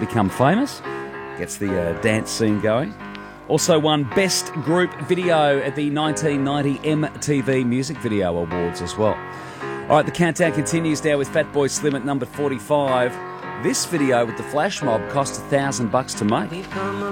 become famous. Gets the dance scene going. Also won Best Group Video at the 1990 MTV Music Video Awards as well. All right, the countdown continues now with Fatboy Slim at number 45. This video with the flash mob cost $1,000 to make.